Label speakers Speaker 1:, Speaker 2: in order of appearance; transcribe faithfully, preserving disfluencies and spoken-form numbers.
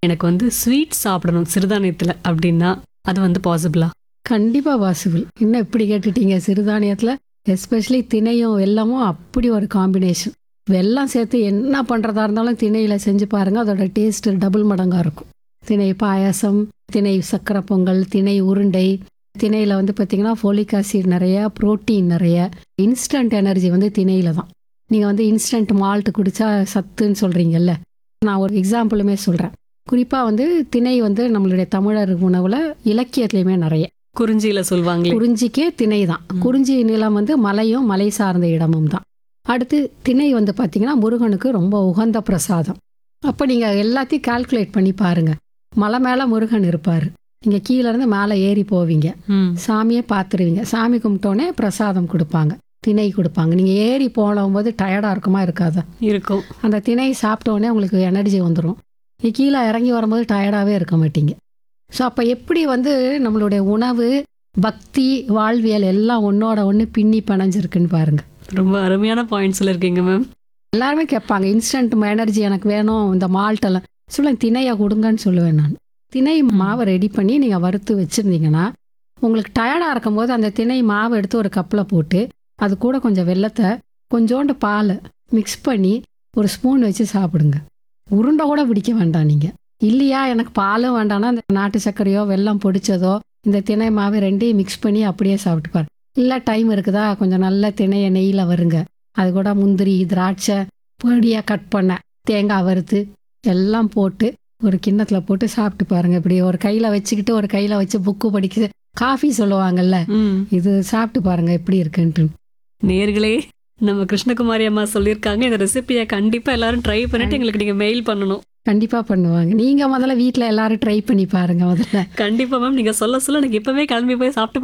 Speaker 1: எனக்கு வந்து ஸ்வீட் சாப்பிடணும் சிறுதானியத்துல அப்படின்னா அது வந்து பாசிபிளா?
Speaker 2: கண்டிப்பாக பாசிபிள். என்ன இப்படி கேட்டுட்டீங்க? சிறுதானியத்தில் எஸ்பெஷலி திணையும் வெல்லமும் அப்படி ஒரு காம்பினேஷன். வெல்லம் சேர்த்து என்ன பண்ணுறதா இருந்தாலும் திணையில் செஞ்சு பாருங்கள், அதோட டேஸ்ட் டபுள் மடங்காக இருக்கும். திணை பாயாசம், திணை சக்கரை பொங்கல், திணை உருண்டை. திணையில் வந்து பார்த்திங்கன்னா ஃபோலிக் ஆசிட் நிறைய, ப்ரோட்டீன் நிறைய, இன்ஸ்டன்ட் எனர்ஜி வந்து திணையில் தான். நீங்கள் வந்து இன்ஸ்டன்ட் மால்ட் குடித்தா சத்துன்னு சொல்கிறீங்கல்ல, நான் ஒரு எக்ஸாம்பிளுமே சொல்கிறேன். குறிப்பாக வந்து திணை வந்து நம்மளுடைய தமிழர் உணவில் இலக்கியத்துலேயுமே நிறைய.
Speaker 1: குறிஞ்சியில சொல்லுவாங்களே,
Speaker 2: குறிஞ்சிக்கே திணை தான். குறிஞ்சி நிலம் வந்து மலையும் மலை சார்ந்த இடமும் தான். அடுத்து திணை வந்து பார்த்திங்கன்னா முருகனுக்கு ரொம்ப உகந்த பிரசாதம். அப்போ நீங்கள் எல்லாத்தையும் கால்குலேட் பண்ணி பாருங்கள். மலை மேலே முருகன் இருப்பார், நீங்கள் கீழேருந்து மேலே ஏறி போவீங்க, சாமியை பார்த்துருவீங்க. சாமி கும்பிட்டோன்னே பிரசாதம் கொடுப்பாங்க, திணை கொடுப்பாங்க. நீங்கள் ஏறி போகும்போது டயர்டாக இருக்குமா இருக்காதா?
Speaker 1: இருக்கும்.
Speaker 2: அந்த திணை சாப்பிட்டோன்னே உங்களுக்கு எனர்ஜி வந்துடும். நீ கீழே இறங்கி வரும்போது டயர்டாகவே இருக்க மாட்டீங்க. ஸோ அப்போ எப்படி வந்து நம்மளுடைய உணவு, பக்தி, வாழ்வியல் எல்லாம் ஒன்றோட ஒன்று பின்னி பிணைஞ்சிருக்குன்னு பாருங்கள்.
Speaker 1: ரொம்ப அருமையான பாயிண்ட்ஸில் இருக்கீங்க மேம்.
Speaker 2: எல்லாருமே கேட்பாங்க, இன்ஸ்டன்ட் எனர்ஜி எனக்கு வேணும், இந்த மால்ட்டெல்லாம் சொல்லுவேன், திணையை கொடுங்கன்னு சொல்லுவேன் நான். திணை மாவை ரெடி பண்ணி நீங்கள் வறுத்து வச்சுருந்தீங்கன்னா உங்களுக்கு டயர்டாக இருக்கும்போது அந்த திணை மாவை எடுத்து ஒரு கப்பில் போட்டு அது கூட கொஞ்சம் வெல்லத்தை, கொஞ்சோண்டு பாலை மிக்ஸ் பண்ணி ஒரு ஸ்பூன் வச்சு சாப்பிடுங்க. உருண்டை கூட பிடிக்க வேண்டாம். நீங்கள் இல்லையா எனக்கு பாலும் வேண்டாம்னா அந்த நாட்டு சர்க்கரையோ வெல்லம் பொடிச்சதோ இந்த திணை மாவை ரெண்டையும் மிக்ஸ் பண்ணி அப்படியே சாப்பிட்டுப்பார். இல்லை டைம் இருக்குதா, கொஞ்சம் நல்ல திணையை நெய்யில் வருங்க, அது கூட முந்திரி, திராட்சை பொடியாக கட் பண்ண தேங்காய் வறுத்து எல்லாம் போட்டு ஒரு கிண்ணத்தில் போட்டு சாப்பிட்டு பாருங்க. இப்படி ஒரு கையில் வச்சுக்கிட்டு ஒரு கையில் வச்சு புக்கு படிக்க காஃபி சொல்லுவாங்கல்ல, இது சாப்பிட்டு பாருங்க எப்படி இருக்குன்ட்டு.
Speaker 1: நேர்களே, நம்ம கிருஷ்ணகுமாரி அம்மா சொல்லியிருக்காங்க, இந்த ரெசிபியை கண்டிப்பா எல்லாரும் ட்ரை பண்ணிட்டு எங்களுக்கு நீங்க மெயில் பண்ணணும்.
Speaker 2: கண்டிப்பா பண்ணுவாங்க. நீங்க முதல்ல வீட்டில் எல்லாரும் ட்ரை பண்ணி பாருங்க முதல்ல.
Speaker 1: கண்டிப்பா மேம், நீங்க சொல்ல சொல்ல எனக்கு இப்பவே கிளம்பி போய் சாப்பிட்டு